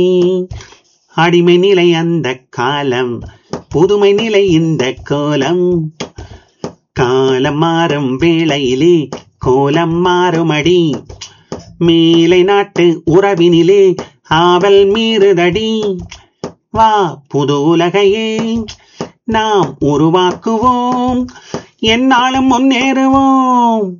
அடிமை நிலை அந்த காலம், புதுமை நிலை இந்த கோலம். காலம் மாறும் வேளையிலே கோலம் மாறுமடி. மேலை நாட்டு உறவினிலே ஆவல் மீறுதடி. வா புது உலகையே நாம் உருவாக்குவோம், எந்நாளும் முன்னேறுவோம்.